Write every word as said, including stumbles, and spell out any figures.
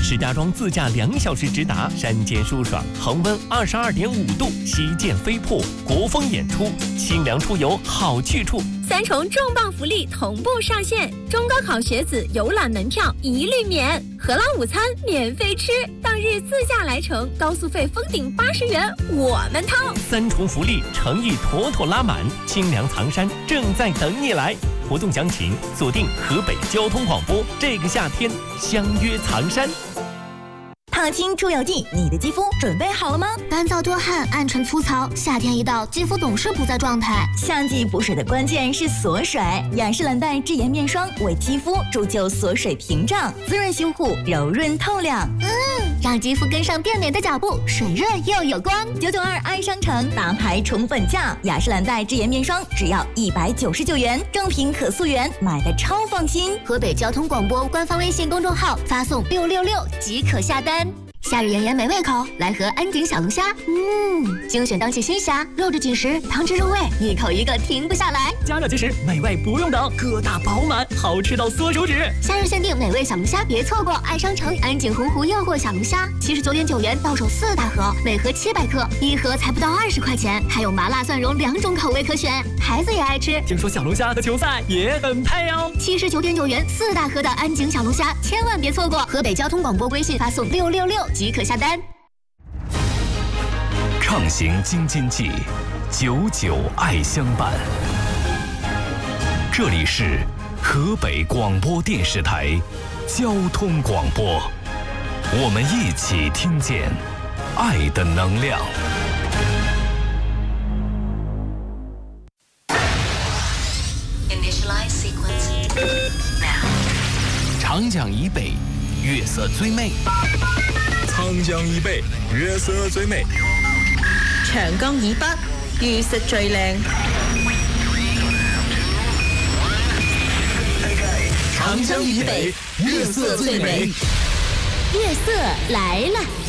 石家庄自驾两小时直达，山间舒爽，恒温二十二点五度，旗舰飞瀑，国风演出，清凉出游好去处。 三重重磅福利同步上线，中高考学子游览门票一律免，荷兰午餐免费吃，当日自驾来程，高速费封顶八十元，我们掏。 三重福利，诚意妥妥拉满，清凉藏山正在等你来。活动详情锁定河北交通广播，这个夏天相约藏山。 烫青出油剂，你的肌肤准备好了吗？ 干燥多汗，暗沉粗糙，夏天一到，肌肤总是不在状态。 夏季补水的关键是锁水，雅诗兰黛智妍面霜为肌肤铸就锁水屏障，滋润修护，柔润透亮。 嗯，让肌肤跟上变美的脚步，水润又有光。 九九二爱商城大牌宠粉价，雅诗兰黛智妍面霜只要一百九十九元，正品可溯源，买的超放心。 河北交通广播官方微信公众号发送六六六即可下单。夏日炎炎没胃口，来盒安井小龙虾。嗯，精选当季新虾，肉质紧实，汤汁入味，一口一个停不下来。 加热即食，美味不用等，个大饱满，好吃到缩手指。 夏日限定美味小龙虾，别错过！爱商城安井洪湖诱惑小龙虾，七十九点九元到手四大盒，每盒七百克，一盒才不到二十块钱，还有麻辣蒜蓉两种口味可选，孩子也爱吃。 听说小龙虾和球赛也很配哦。 七十九点九元四大盒的安井小龙虾，千万别错过！河北交通广播微信发送六六六。即可下单。 畅行京津冀，久久爱相伴。这里是河北广播电视台交通广播，我们一起听见爱的能量。 长江以北，月色最美。 长江以北，月色最美； 長江以北，月色最靚。 長江以北，月色最美。 月色來了。